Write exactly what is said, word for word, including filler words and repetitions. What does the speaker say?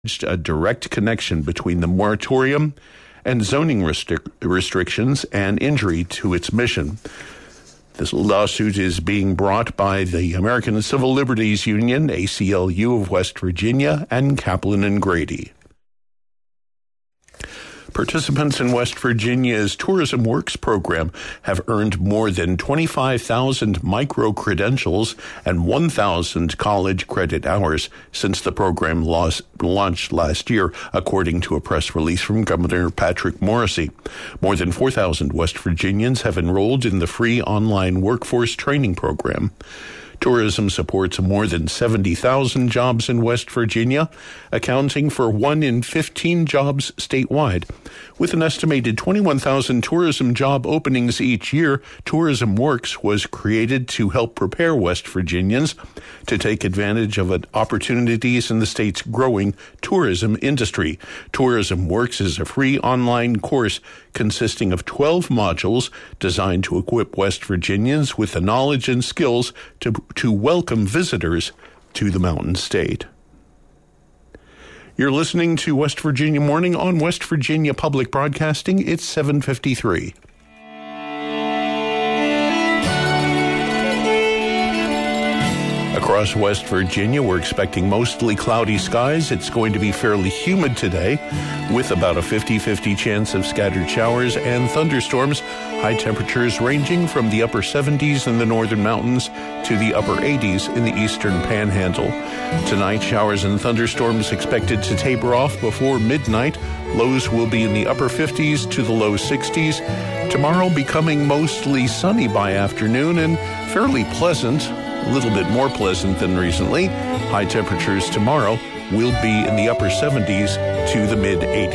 a direct connection between the moratorium and zoning restric- restrictions and injury to its mission. This lawsuit is being brought by the American Civil Liberties Union, A C L U of West Virginia, and Kaplan and Grady. Participants in West Virginia's Tourism Works program have earned more than twenty-five thousand micro-credentials and one thousand college credit hours since the program lost, launched last year, according to a press release from Governor Patrick Morrisey. More than four thousand West Virginians have enrolled in the free online workforce training program. Tourism supports more than seventy thousand jobs in West Virginia, accounting for one in fifteen jobs statewide. With an estimated twenty-one thousand tourism job openings each year, Tourism Works was created to help prepare West Virginians to take advantage of opportunities in the state's growing tourism industry. Tourism Works is a free online course consisting of twelve modules designed to equip West Virginians with the knowledge and skills to to welcome visitors to the Mountain State. You're listening to West Virginia Morning on West Virginia Public Broadcasting. It's seven fifty-three. Across West Virginia, we're expecting mostly cloudy skies. It's going to be fairly humid today, with about a fifty-fifty chance of scattered showers and thunderstorms. High temperatures ranging from the upper seventies in the northern mountains to the upper eighties in the eastern panhandle. Tonight, showers and thunderstorms expected to taper off before midnight. Lows will be in the upper fifties to the low sixties. Tomorrow becoming mostly sunny by afternoon and fairly pleasant. A little bit more pleasant than recently. High temperatures tomorrow will be in the upper seventies to the mid eighties.